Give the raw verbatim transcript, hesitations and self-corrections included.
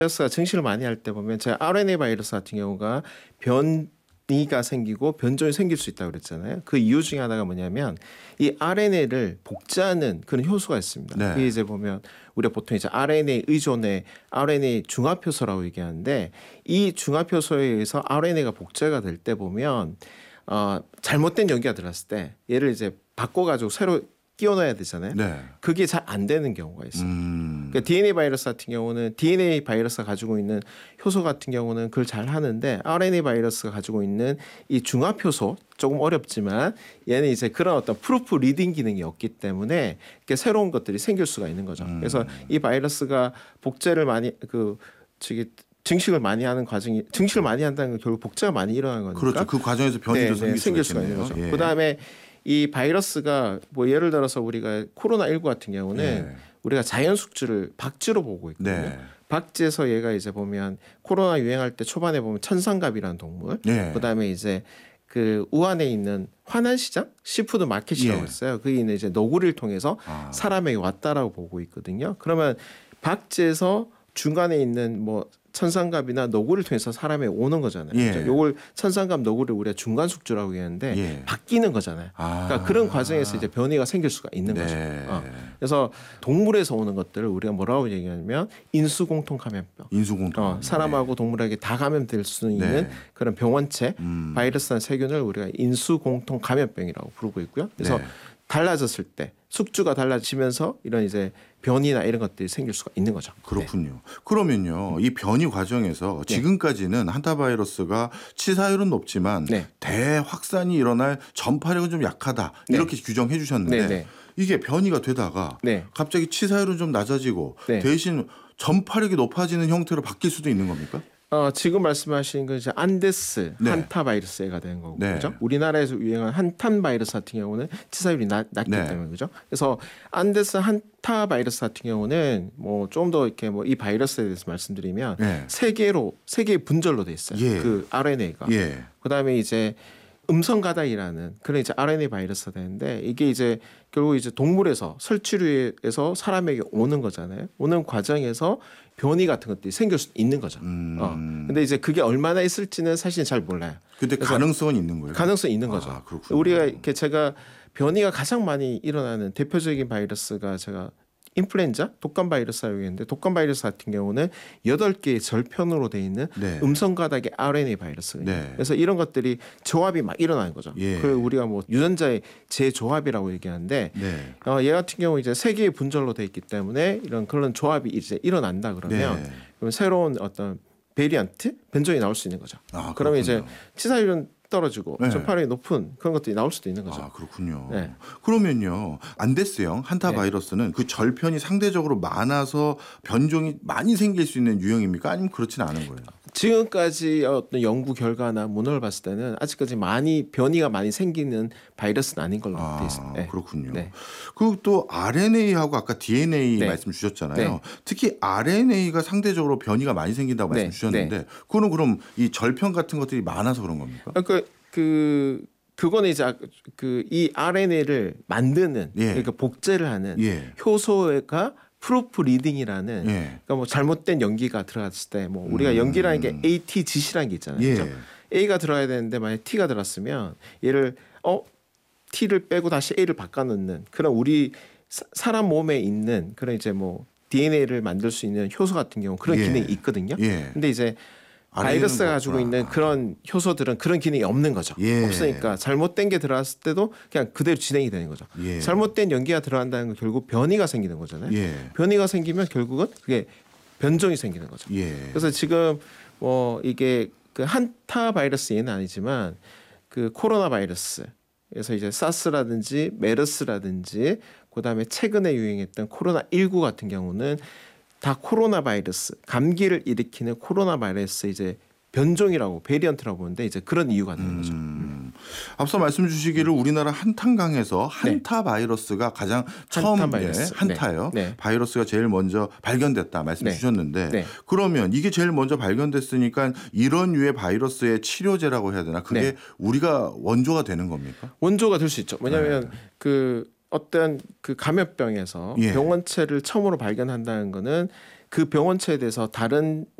바이러스가 증식을 많이 할 때 보면 제가 알엔에이 바이러스 같은 경우가 변이가 생기고 변종이 생길 수 있다고 그랬잖아요. 그 이유 중에 하나가 뭐냐면 이 알엔에이를 복제하는 그런 효소가 있습니다. 네. 그게 이제 보면 우리가 보통 이제 알엔에이 의존의 알엔에이 중합효소라고 얘기하는데 이 중합효소에 의해서 알엔에이가 복제가 될 때 보면 어, 잘못된 연기가 들어갔을 때 얘를 이제 바꿔가지고 새로 끼워 넣어야 되잖아요. 네. 그게 잘 안 되는 경우가 있어요. 음. 그러니까 디엔에이 바이러스 같은 경우는 디엔에이 바이러스가 가지고 있는 효소 같은 경우는 그걸 잘 하는데 알엔에이 바이러스가 가지고 있는 이 중합 효소 조금 어렵지만 얘는 이제 그런 어떤 프루프 리딩 기능이 없기 때문에 이렇게 새로운 것들이 생길 수가 있는 거죠. 음. 그래서 이 바이러스가 복제를 많이 그 저기 증식을 많이 하는 과정이 증식을 많이 한다는 건 결국 복제가 많이 일어나는 거니까. 그렇죠. 그 과정에서 변이도 네, 생길, 네, 생길 수가 있겠네요. 있는 거죠. 예. 그다음에 이 바이러스가 뭐 예를 들어서 우리가 코로나십구 같은 경우는 예. 우리가 자연 숙주를 박쥐로 보고 있거든요. 네. 박쥐에서 얘가 이제 보면 코로나 유행할 때 초반에 보면 천상갑이라는 동물, 예. 그다음에 이제 그 우한에 있는 화난시장 시푸드 마켓이라고 예. 있어요. 그게 이제 너구리를 통해서 아. 사람에게 왔다라고 보고 있거든요. 그러면 박쥐에서 중간에 있는 뭐 천상갑이나 너구리를 통해서 사람에 오는 거잖아요. 예. 그렇죠? 요걸 천상갑 너구리를 우리가 중간 숙주라고 얘기하는데 예. 바뀌는 거잖아요. 아. 그러니까 그런 과정에서 이제 변이가 생길 수가 있는 네. 거죠. 어. 그래서 동물에서 오는 것들을 우리가 뭐라고 얘기하냐면 인수공통 감염병. 인수공통. 어, 사람하고 동물에게 다 감염될 수 있는 네. 그런 병원체 음. 바이러스나 세균을 우리가 인수공통 감염병이라고 부르고 있고요. 그래서 네. 달라졌을 때 숙주가 달라지면서 이런 이제 변이나 이런 것들이 생길 수가 있는 거죠. 그렇군요. 그러면요, 이 변이 과정에서 네. 지금까지는 한타바이러스가 치사율은 높지만 네. 대확산이 일어날 전파력은 좀 약하다 네. 이렇게 규정해 주셨는데 네, 네. 이게 변이가 되다가 네. 갑자기 치사율은 좀 낮아지고 네. 대신 전파력이 높아지는 형태로 바뀔 수도 있는 겁니까? 어, 지금 말씀하신 건 이제 안데스 네. 한타 바이러스가 되는 거고, 네. 그죠? 우리나라에서 유행한 한탄 바이러스 같은 경우는 치사율이 낮, 낮기 네. 때문에, 그죠? 그래서 안데스 한타 바이러스 같은 경우는 뭐 좀 더 이렇게 뭐 이 바이러스에 대해서 말씀드리면 네. 세 개로 세 개의 분절로 돼 있어요. 예. 그 알엔에이가. 예. 그다음에 이제 음성 가닥이라는 그런 이제 알엔에이 바이러스가 되는데 이게 이제 결국 이제 동물에서 설치류에서 사람에게 오는 거잖아요. 오는 과정에서 변이 같은 것들이 생길 수 있는 거죠. 음. 어. 근데 이제 그게 얼마나 있을지는 사실 잘 몰라요. 근데 그래서 가능성은 있는 거예요. 가능성이 있는 거죠. 아, 그렇군요. 우리가 이렇게 제가 변이가 가장 많이 일어나는 대표적인 바이러스가 제가 인플루엔자 독감 바이러스라고 했는데 독감 바이러스 같은 경우는 여덟 개의 절편으로 돼 있는 네. 음성 가닥의 알엔에이 바이러스예요. 네. 그래서 이런 것들이 조합이 막 일어나는 거죠. 예. 그걸 우리가 뭐 유전자의 재조합이라고 얘기하는데 네. 어, 얘 같은 경우 이제 세 개의 분절로 돼 있기 때문에 이런 그런 조합이 이제 일어난다 그러면 네. 그러면 새로운 어떤 베리언트 변종이 나올 수 있는 거죠. 아, 그러면 그렇군요. 이제 치사율은 떨어지고 네. 전파력이 높은 그런 것들이 나올 수도 있는 거죠. 아, 그렇군요. 네. 그러면요, 안데스형 한타 네. 바이러스는 그 절편이 상대적으로 많아서 변종이 많이 생길 수 있는 유형입니까? 아니면 그렇지는 않은 거예요? 지금까지 어떤 연구 결과나 문헌을 봤을 때는 아직까지 많이 변이가 많이 생기는 바이러스는 아닌 걸로 아, 되어 있습니다. 네. 그렇군요. 네. 그리고 또 알엔에이하고 아까 디엔에이 네. 말씀 주셨잖아요. 네. 특히 알엔에이가 상대적으로 변이가 많이 생긴다고 네. 말씀 주셨는데 그거는 그럼 이 절편 같은 것들이 많아서 그런 겁니까? 그러니까 그 그거는 이제 그 이 알엔에이를 만드는 예. 그러니까 복제를 하는 예. 효소가 프루프 리딩이라는 예. 그러니까 뭐 잘못된 연기가 들어갔을 때 뭐 우리가 음. 연기라는 게 에이 티 지시라는 게 있잖아요. 예. 그렇죠? A가 들어가야 되는데 만약 T가 들어갔으면 얘를 어 T를 빼고 다시 A를 바꿔 넣는 그런 우리 사, 사람 몸에 있는 그런 이제 뭐 디엔에이를 만들 수 있는 효소 같은 경우 그런 예. 기능이 있거든요. 예. 근데 이제 알엔에이는 바이러스가 가지고 그렇구나. 있는 그런 효소들은 그런 기능이 없는 거죠. 예. 없으니까 잘못된 게 들어갔을 때도 그냥 그대로 진행이 되는 거죠. 예. 잘못된 연기가 들어간다는 건 결국 변이가 생기는 거잖아요. 예. 변이가 생기면 결국은 그게 변종이 생기는 거죠. 예. 그래서 지금 뭐 이게 그 한타 바이러스 얘는 아니지만 그 코로나 바이러스 그래서 이제 사스라든지 메르스라든지 그다음에 최근에 유행했던 코로나 십구 같은 경우는 다 코로나 바이러스 감기를 일으키는 코로나 바이러스 이제 변종이라고 베리언트라고 보는데 이제 그런 이유가 되는 거죠. 음. 앞서 말씀 주시기를 우리나라 한탄강에서 한타 바이러스가 가장 처음 한타 바이러스. 예, 한타요. 네. 네. 바이러스가 제일 먼저 발견됐다 말씀 네. 주셨는데 네. 그러면 이게 제일 먼저 발견됐으니까 이런 유의 바이러스의 치료제라고 해야 되나? 그게 네. 우리가 원조가 되는 겁니까? 원조가 될 수 있죠. 왜냐하면 그 어떤 그 감염병에서 예. 병원체를 처음으로 발견한다는 거는 그 병원체에 대해서 다른